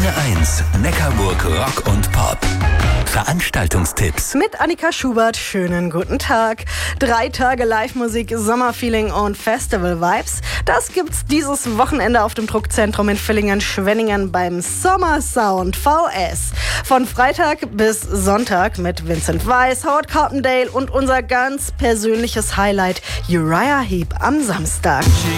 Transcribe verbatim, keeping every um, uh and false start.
Antenne eins, Neckarburg Rock und Pop. Veranstaltungstipps mit Annika Schubert. Schönen guten Tag. Drei Tage Live-Musik, Sommerfeeling und Festival-Vibes. Das gibt's dieses Wochenende auf dem Druckzentrum in Villingen-Schwenningen beim Sommersound V S. Von Freitag bis Sonntag mit Vincent Weiss, Howard Carpendale und unser ganz persönliches Highlight Uriah Heep am Samstag. She